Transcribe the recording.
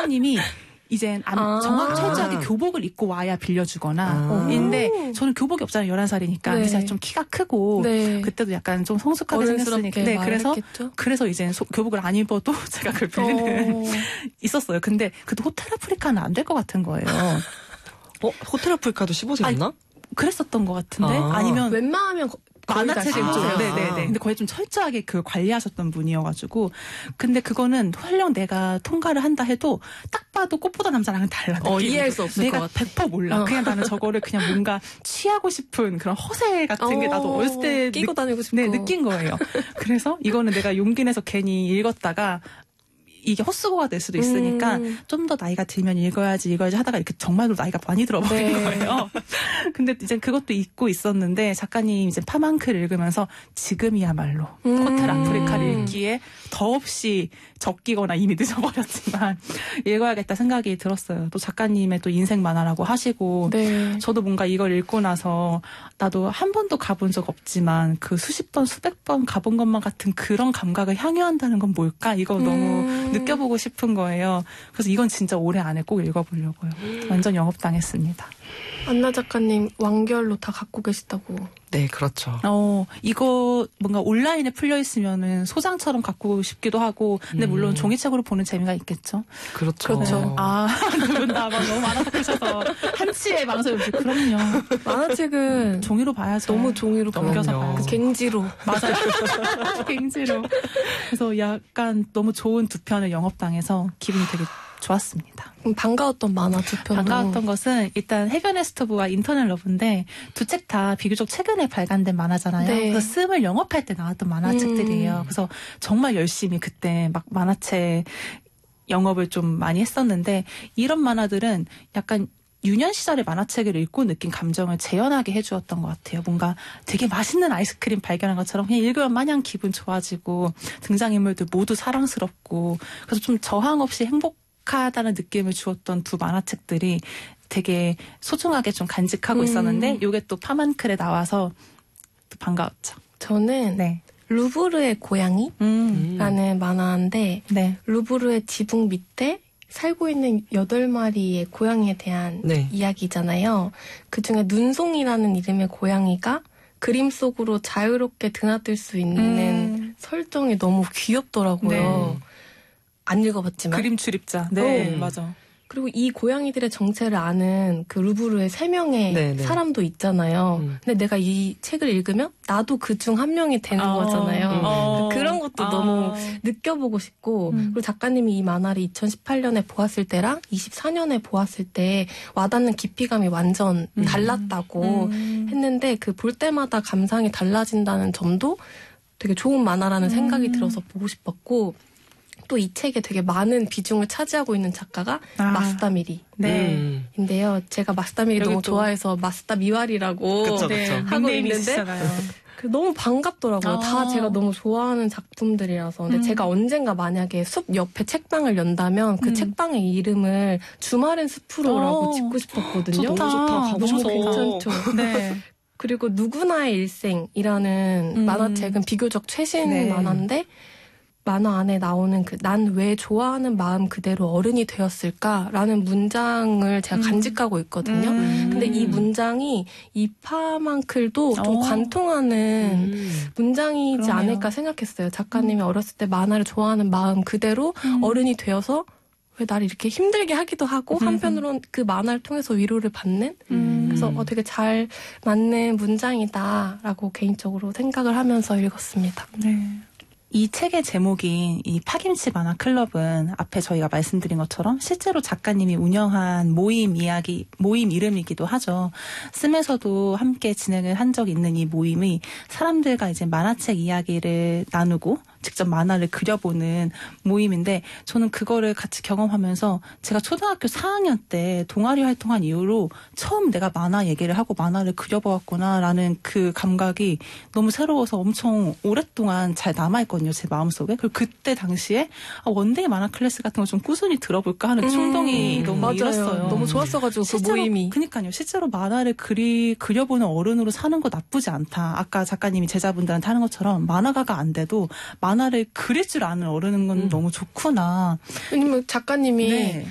원장님이 이젠 정확 철저하게 교복을 입고 와야 빌려주거나 인데 저는 교복이 없잖아요. 11살이니까. 근데 제가 좀 키가 크고 그때도 약간 좀 성숙하게 생겼으니까. 네, 그래서 이제 교복을 안 입어도 제가 그걸 빌리는 있었어요. 근데 그때 호텔 아프리카는 안 될 것 같은 거예요. 호텔 아프리카도 15세였나? 그랬었던 것 같은데 아니면 웬만하면 만화책을 좀 네네네. 근데 거의 좀 철저하게 그 관리하셨던 분이어가지고 근데 그거는 설령 내가 통과를 한다 해도 딱 봐도 꽃보다 남자랑은 달라. 이해할 수 없을 것 같아. 내가 100% 몰라. 그냥 나는 저거를 그냥 뭔가 취하고 싶은 그런 허세 같은 게 나도 어렸을 때 끼고 다니고 싶고 느낀 거예요. 그래서 이거는 내가 용기 내서 괜히 읽었다가 이게 헛수고가 될 수도 있으니까 좀 더 나이가 들면 읽어야지 하다가 이렇게 정말로 나이가 많이 들어버린 거예요. 근데 이제 그것도 잊고 있었는데 작가님 이제 파만크를 읽으면서 지금이야말로 호텔 아프리카를 읽기에 더없이 적기거나 이미 늦어버렸지만 읽어야겠다 생각이 들었어요. 또 작가님의 또 인생 만화라고 하시고 저도 뭔가 이걸 읽고 나서 나도 한 번도 가본 적 없지만 그 수십 번 수백 번 가본 것만 같은 그런 감각을 향유한다는 건 뭘까? 이거 너무 느껴보고 싶은 거예요. 그래서 이건 진짜 올해 안에 꼭 읽어보려고요. 완전 영업당했습니다. 안나 작가님 완결로 다 갖고 계시다고. 네, 그렇죠. 이거 뭔가 온라인에 풀려 있으면은 소장처럼 갖고 싶기도 하고, 근데 물론 종이책으로 보는 재미가 있겠죠. 그렇죠. 누군다 너무 많아서 보셔서 한치의 망설임. 그럼요. 만화책은 종이로 봐야죠. 너무 종이로 넘겨서 봐야죠. 갱지로. 맞아요. 갱지로. 그래서 약간 너무 좋은 두 편을 영업당해서 기분이 되게 좋았습니다. 반가웠던 만화 두 편. 반가웠던 것은 일단 해변의 스토브와 인터넷 러브인데 두 책 다 비교적 최근에 발간된 만화잖아요. 그래서 씀을 영업할 때 나왔던 만화책들이에요. 그래서 정말 열심히 그때 막 만화책 영업을 좀 많이 했었는데 이런 만화들은 약간 유년 시절의 만화책을 읽고 느낀 감정을 재현하게 해주었던 것 같아요. 뭔가 되게 맛있는 아이스크림 발견한 것처럼 그냥 읽으면 마냥 기분 좋아지고 등장인물들 모두 사랑스럽고 그래서 좀 저항 없이 행복하다는 느낌을 주었던 두 만화책들이 되게 소중하게 좀 간직하고 있었는데 이게 또 파만클에 나와서 또 반가웠죠. 저는 루브르의 고양이라는 만화인데 루브르의 지붕 밑에 살고 있는 8마리의 고양이에 대한 이야기잖아요. 그중에 눈송이라는 이름의 고양이가 그림 속으로 자유롭게 드나들 수 있는 설정이 너무 귀엽더라고요. 안 읽어봤지만. 그림 출입자. 네, 맞아. 그리고 이 고양이들의 정체를 아는 그 루브르의 3명의 사람도 있잖아요. 근데 내가 이 책을 읽으면 나도 그 중 한 명이 되는 거잖아요. 그런 것도 너무 느껴보고 싶고 그리고 작가님이 이 만화를 2018년에 보았을 때랑 24년에 보았을 때 와닿는 깊이감이 완전 달랐다고 했는데 그 볼 때마다 감상이 달라진다는 점도 되게 좋은 만화라는 생각이 들어서 보고 싶었고 또 이 책에 되게 많은 비중을 차지하고 있는 작가가 마스다 미리인데요. 제가 마스다 미리 너무 좋아해서 마스다 미와리라고 하고 있는데 너무 반갑더라고요. 다 제가 너무 좋아하는 작품들이라서. 근데 제가 언젠가 만약에 숲 옆에 책방을 연다면 그 책방의 이름을 주말엔 숲으로라고 짓고 싶었거든요. 너무 좋다. 가고 싶어. 너무 괜찮죠. 그리고 누구나의 일생이라는 만화책은 비교적 최신 만화인데 만화 안에 나오는 그 난 왜 좋아하는 마음 그대로 어른이 되었을까라는 문장을 제가 간직하고 있거든요. 근데 이 문장이 이 파만클도 좀 관통하는 문장이지 않을까 생각했어요. 작가님이 어렸을 때 만화를 좋아하는 마음 그대로 어른이 되어서 왜 나를 이렇게 힘들게 하기도 하고 한편으로는 그 만화를 통해서 위로를 받는 그래서 되게 잘 맞는 문장이다라고 개인적으로 생각을 하면서 읽었습니다. 이 책의 제목인 이 파김치 만화 클럽은 앞에 저희가 말씀드린 것처럼 실제로 작가님이 운영한 모임 이름이기도 하죠. 씀에서도 함께 진행을 한 적이 있는 이 모임이 사람들과 이제 만화책 이야기를 나누고 직접 만화를 그려보는 모임인데 저는 그거를 같이 경험하면서 제가 초등학교 4학년 때 동아리 활동한 이후로 처음 내가 만화 얘기를 하고 만화를 그려보았구나라는 그 감각이 너무 새로워서 엄청 오랫동안 잘 남아있거든요. 제 마음속에. 그리고 그때 당시에 원데이 만화 클래스 같은 거 좀 꾸준히 들어볼까 하는 충동이 너무 일었어요. 너무 좋았어가지고 그 모임이. 그러니까요. 실제로 만화를 그려보는 어른으로 사는 거 나쁘지 않다. 아까 작가님이 제자분들한테 하는 것처럼 만화가가 안 돼도 만화를 그릴 줄 아는 어른인 건 너무 좋구나. 왜냐면 작가님이